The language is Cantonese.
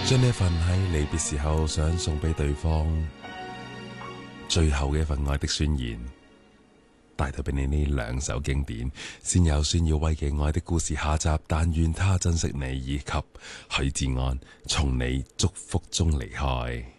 將呢一份喺離別時候想送俾對方最後嘅一份愛的宣言，帶到俾你呢兩首經典，先有孫耀威嘅《愛的故事》下集，但願他珍惜你，以及許志安從你祝福中離開。